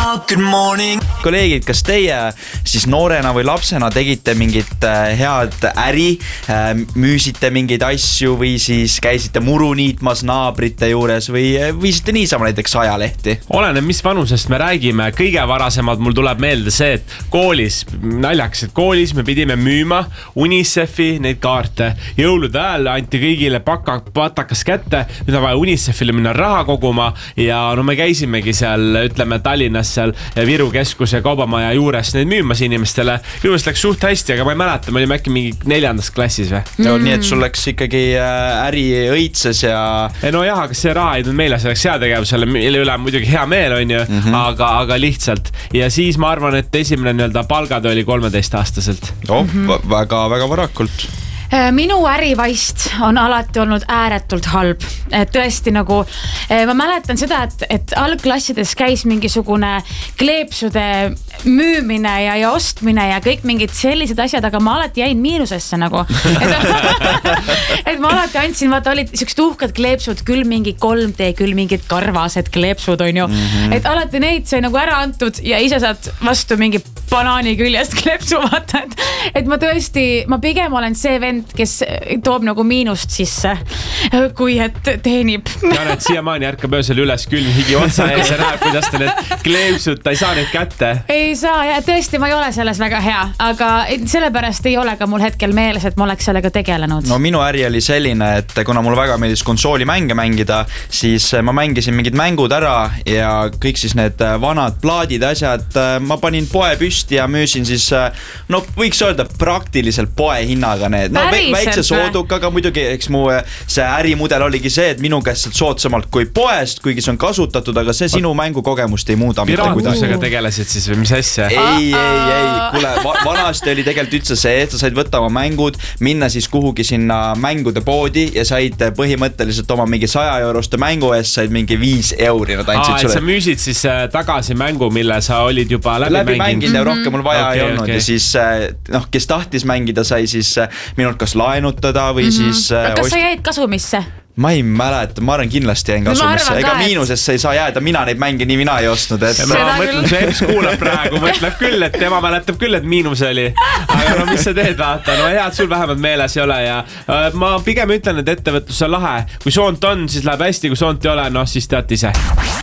Good morning. Kolleegid, kas teie siis noorena või lapsena tegite mingit head äri, müüsite mingeid asju või siis käisite muru niitmas naabrite juures või viisite niisama näiteks ajalehti? Oleneb, mis vanusest me räägime. Kõige varasemalt mul tuleb meelde see, et koolis, naljaks, et koolis me pidime müüma UNICEF-i neid kaarte. Jõulude ajal anti kõigile patakas kätte, nüüd on vaja UNICEF-ile minna raha koguma ja no me käisimegi seal, ütleme Tallinnas seal Viru keskuse kaubamaja juures neid müümas inimestele. Minu läks suht hästi, aga ma ei mäleta, me olime äkki mingi 4. klassis või? Nii et sul läks ikkagi äri õitses ja... No jah, aga see raha ei tulnud meile selleks heategevusele, mille üle muidugi hea meel on ju, aga lihtsalt. Ja siis ma arvan, et esimene nii-öelda palgad oli 13-aastaselt. Väga varakult. Minu ärivaist on alati olnud ääretult halb. Tõesti nagu, ma mäletan seda, et algklassides käis mingisugune kleepsude müümine ja ostmine ja kõik mingid sellised asjad, aga ma alati jäin miinusesse nagu. Et ma alati andsin, vaata, olid siuksed uhked kleepsud, küll mingi 3D, küll mingid karvased kleepsud on ju. Et alati neid sai nagu ära antud ja ise saad vastu mingi banaani küljest kleepsu, vaata. Et ma tõesti, ma pigem olen see vend, kes toob nagu miinust sisse, kui et teenib. Janet siiamaani ärkab öösel üles külm higi otsa ees ja näeb, kuidas ta need kleepsud, ta ei saa neid kätte. Ei saa ja tõesti, ma ei ole selles väga hea, aga sellepärast ei ole ka mul hetkel meeles, et ma oleks sellega tegelenud. No minu äri oli selline, et kuna mul väga meeldis konsoolimänge mängida, siis ma mängisin mingid mängud ära ja kõik siis need vanad plaadid, asjad, ma panin poe püsti ja müüsin siis, no võiks öelda praktiliselt poe hinnaga need, no väikse soodukaga muidugi, eks mu see ärimudel oligi see, et minu käest soodsamalt kui poest, kuigi see on kasutatud, aga see sinu mängukogemust ei muuda. Piraatusega tegelesid siis või mis asja? Ei, kuule, vanasti oli tegelikult üldse see, et sa said võtta oma mängud, minna siis kuhugi sinna mängude poodi ja said põhimõtteliselt oma mingi 100 € mängu eest said mingi 5 € nad andsid sulle. Sa müüsid siis tagasi mängu, mille sa olid juba läbi mänginud ja rohkem mul vaja ei olnud ja siis kes tahtis mängida, sai siis minult kas laenutada või siis... Kas sa jäid kasumisse? Ma ei mäleta, ma arvan kindlasti jäin kasumisse. Ega miinusesse ei saa jääda, mina neid mänge nii mina ei ostnud. Ma mõtlen, see Eps kuulab praegu, mõtleb küll, et tema mäletab küll, et miinus oli. Aga no mis sa teed, vaata, no hea, et sul vähemalt meeles ei ole ja ma pigem ütlen, et ettevõtlus on lahe. Kui soont on, siis läheb hästi, kui soont ei ole, no siis tead ise.